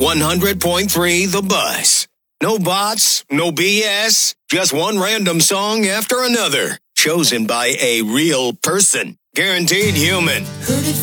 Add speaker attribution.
Speaker 1: 100.3 The Buzz. No bots, no BS, just one random song after another, chosen by a real person. Guaranteed human.
Speaker 2: Heard it